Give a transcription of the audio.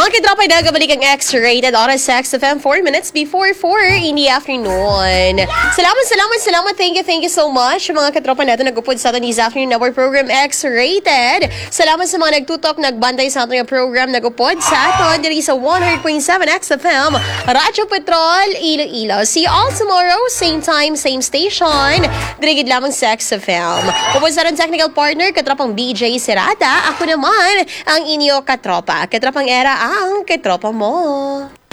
Mga katropa, nagabalik ang X-Rated Oras sa XFM 4 minutes before 4 in the afternoon. Salamat. Thank you so much. Mga katropa natin nagupod sa atin this afternoon our program X-Rated. Salamat sa mga nagtutok, nagbantay sa ating program nagupod sa atin diri sa 100.7 XFM Radyo Petrol, Iloilo. See you all tomorrow, same time, same station. Dirigid lamang sa XFM. Upod sa ating technical partner, katropang BJ Serata. Ako naman ang inyo katropa. Katropang era ang katropa mo.